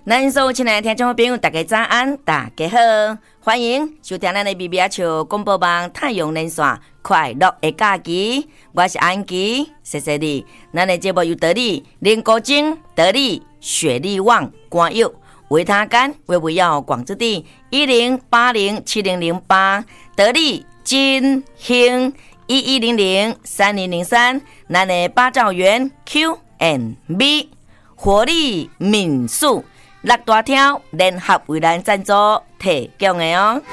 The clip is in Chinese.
咱所有亲爱的听众朋友，大家早安，大家好，欢迎收听咱的米米阿笑广播网太阳连线快乐的假期，我是安琪，谢谢你。咱的节目由得力林国晶、得力雪力旺、冠佑、维他干为围绕广之地10807008，得力金兴11003003，咱的八兆元 Q&B 活力民宿。六大条联合为咱赞助提供的哦。